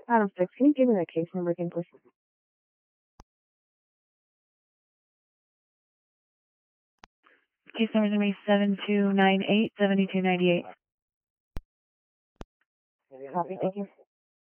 Adam 6, can you give me that case number again, please? Case number is going to be 7298, 7298. Copy, thank you.